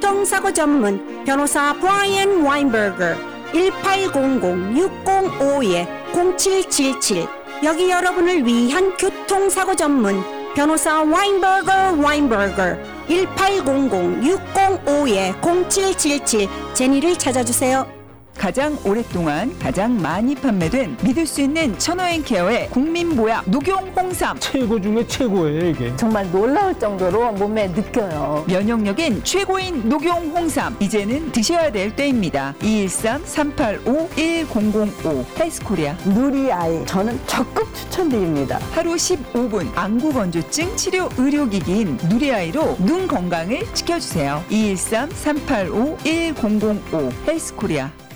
교통사고 전문 변호사 브라이언 와인버거 1800-605-0777 여기 여러분을 위한 교통사고 전문 변호사 와인버거 1800-605-0777 제니를 찾아주세요. 가장 오랫동안 가장 많이 판매된 믿을 수 있는 천호앤케어의 국민보약 녹용 홍삼. 최고 중에 최고예요, 이게. 정말 놀라울 정도로 몸에 느껴요. 면역력인 최고인 녹용 홍삼. 이제는 드셔야 될 때입니다. 213-385-1005 헬스코리아. 누리아이 저는 적극 추천드립니다. 하루 15분 안구건조증 치료 의료기기인 누리아이로 눈 건강을 지켜주세요. 213-385-1005 헬스코리아.